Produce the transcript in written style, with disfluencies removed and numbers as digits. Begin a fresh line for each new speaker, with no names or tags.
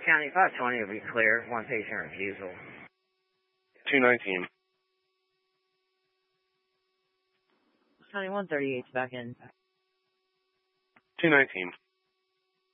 County 520 will be clear. One patient refusal.
219.
County 138's back in.
219.